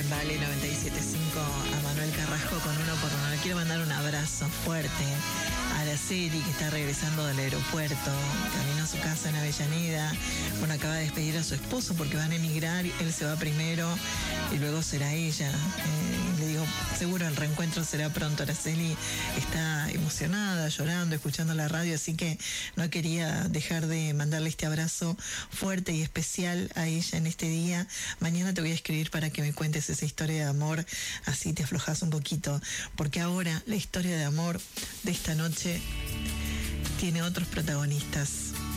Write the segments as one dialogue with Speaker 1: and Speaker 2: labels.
Speaker 1: Vale 97.5 a Manuel Carrasco con Uno por Uno. Le quiero mandar un abrazo fuerte a Araceli, que está regresando del aeropuerto, camino a su casa en Avellaneda. Bueno, acaba de despedir a su esposo porque van a emigrar, él se va primero y luego será ella. Le digo, seguro el reencuentro será pronto. Araceli está emocionada, llorando, escuchando la radio, así que no quería dejar de mandarle este abrazo fuerte y especial a ella en este día. Mañana te voy a escribir para que me cuentes esa historia de amor, así te aflojas un poquito, porque ahora la historia de amor de esta noche tiene otros protagonistas.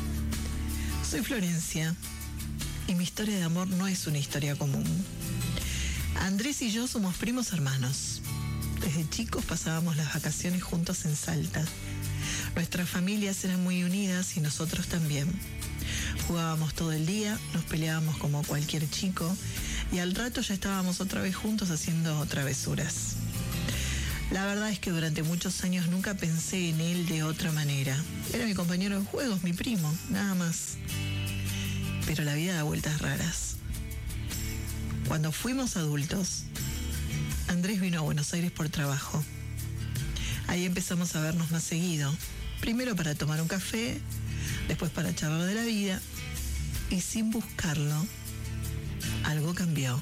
Speaker 1: Soy Florencia y mi historia de amor no es una historia común. Andrés y yo somos primos hermanos. Desde chicos pasábamos las vacaciones juntos en Salta. Nuestras familias eran muy unidas y nosotros también. Jugábamos todo el día, nos peleábamos como cualquier chico y al rato ya estábamos otra vez juntos haciendo travesuras. La verdad es que durante muchos años nunca pensé en él de otra manera. Era mi compañero de juegos, mi primo, nada más. Pero la vida da vueltas raras. Cuando fuimos adultos, Andrés vino a Buenos Aires por trabajo. Ahí empezamos a vernos más seguido. Primero para tomar un café, después para charlar de la vida. Y sin buscarlo, algo cambió.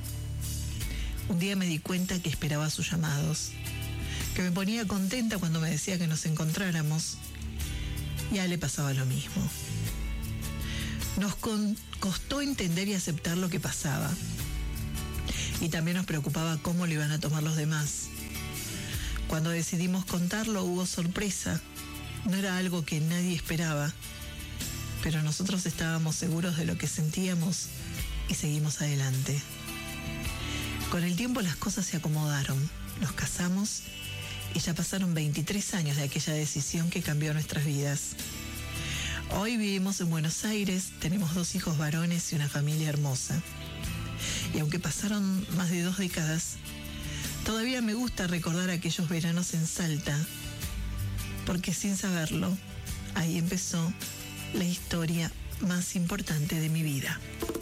Speaker 1: Un día me di cuenta que esperaba sus llamados, que me ponía contenta cuando me decía que nos encontráramos. Y a él le pasaba lo mismo. Nos costó entender y aceptar lo que pasaba. Y también nos preocupaba cómo lo iban a tomar los demás. Cuando decidimos contarlo hubo sorpresa. No era algo que nadie esperaba, pero nosotros estábamos seguros de lo que sentíamos y seguimos adelante. Con el tiempo las cosas se acomodaron, nos casamos y ya pasaron 23 años de aquella decisión que cambió nuestras vidas. Hoy vivimos en Buenos Aires, tenemos 2 hijos varones y una familia hermosa. Y aunque pasaron más de 2 décadas, todavía me gusta recordar aquellos veranos en Salta, porque sin saberlo, ahí empezó la historia más importante de mi vida.